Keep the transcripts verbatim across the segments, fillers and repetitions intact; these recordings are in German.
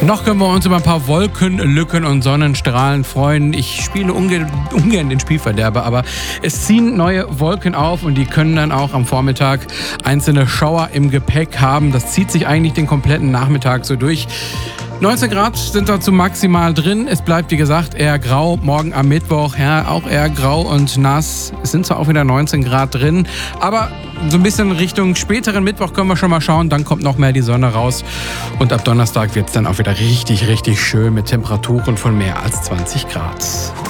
Noch können wir uns über ein paar Wolkenlücken und Sonnenstrahlen freuen. Ich spiele ungern, ungern den Spielverderber, aber es ziehen neue Wolken auf und die können dann auch am Vormittag einzelne Schauer im Gepäck haben. Das zieht sich eigentlich den kompletten Nachmittag so durch. neunzehn Grad sind dazu maximal drin. Es bleibt, wie gesagt, eher grau. Morgen am Mittwoch, ja, auch eher grau und nass. Es sind zwar auch wieder neunzehn Grad drin, aber so ein bisschen Richtung späteren Mittwoch können wir schon mal schauen. Dann kommt noch mehr die Sonne raus. Und ab Donnerstag wird es dann auch wieder richtig, richtig schön mit Temperaturen von mehr als zwanzig Grad.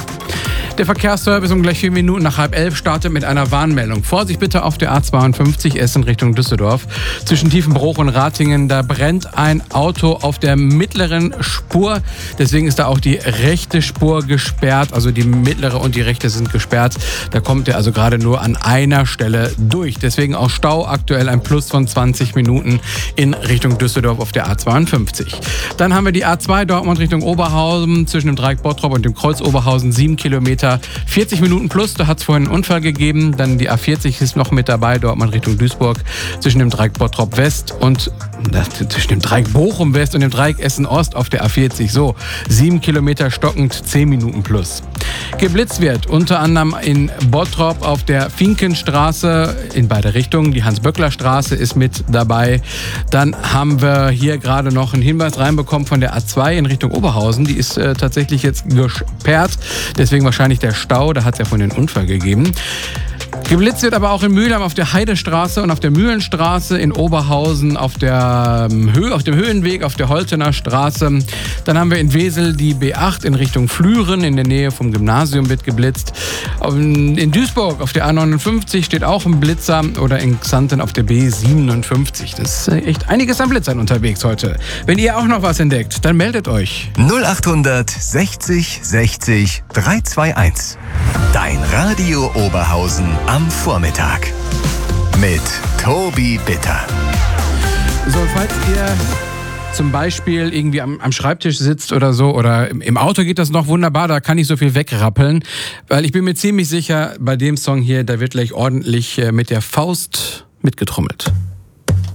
Der Verkehrsservice um gleich vier Minuten nach halb elf startet mit einer Warnmeldung. Vorsicht bitte auf der A zweiundfünfzig Essen Richtung Düsseldorf. Zwischen Tiefenbruch und Ratingen, da brennt ein Auto auf der mittleren Spur. Deswegen ist da auch die rechte Spur gesperrt. Also die mittlere und die rechte sind gesperrt. Da kommt er also gerade nur an einer Stelle durch. Deswegen auch Stau, aktuell ein Plus von zwanzig Minuten in Richtung Düsseldorf auf der A zweiundfünfzig. Dann haben wir die A zwei Dortmund Richtung Oberhausen zwischen dem Dreieck Bottrop und dem Kreuz Oberhausen, sieben Kilometer. vierzig Minuten plus, da hat es vorhin einen Unfall gegeben. Dann die A vierzig ist noch mit dabei, Dortmund Richtung Duisburg, zwischen dem Dreieck Bottrop West und äh, zwischen dem Dreieck Bochum West und dem Dreieck Essen Ost auf der A vierzig. So, sieben Kilometer stockend, zehn Minuten plus. Geblitzt wird unter anderem in Bottrop auf der Finkenstraße in beide Richtungen. Die Hans-Böckler-Straße ist mit dabei. Dann haben wir hier gerade noch einen Hinweis reinbekommen von der A zwei in Richtung Oberhausen. Die ist äh, tatsächlich jetzt gesperrt. Deswegen wahrscheinlich der Stau. Da hat es ja vorhin einen Unfall gegeben. Geblitzt wird aber auch in Mülheim auf der Heidestraße und auf der Mühlenstraße, in Oberhausen auf, der Höhe, auf dem Höhenweg auf der Holtener Straße. Dann haben wir in Wesel die B acht in Richtung Flüren, in der Nähe vom Gymnasium wird geblitzt. In Duisburg auf der A neunundfünfzig steht auch ein Blitzer oder in Xanten auf der B siebenundfünfzig. Das ist echt einiges an Blitzern unterwegs heute. Wenn ihr auch noch was entdeckt, dann meldet euch. null achthundert sechzig sechzig dreihunderteinundzwanzig. Dein Radio Oberhausen am Vormittag mit Tobi Bitter. So, falls ihr zum Beispiel irgendwie am, am Schreibtisch sitzt oder so oder im, im Auto geht das noch wunderbar, da kann ich so viel wegrappeln, weil ich bin mir ziemlich sicher, bei dem Song hier, da wird gleich ordentlich äh, mit der Faust mitgetrommelt.